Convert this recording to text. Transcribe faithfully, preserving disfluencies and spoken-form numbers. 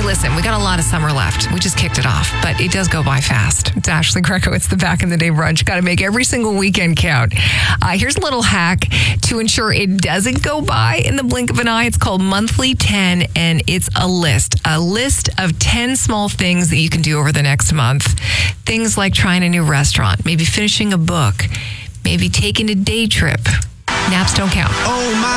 listen, we got a lot of summer left. We just kicked it off, but it does go by fast. It's Ashley Greco. It's the Back in the Day brunch. Got to make every single weekend count. Uh, here's a little hack to ensure it doesn't go by in the blink of an eye. It's called Monthly ten, and it's a list. A list of ten small things that you can do over the next month. Things like trying a new restaurant, maybe finishing a book, maybe taking a day trip. Naps don't count. Oh, my.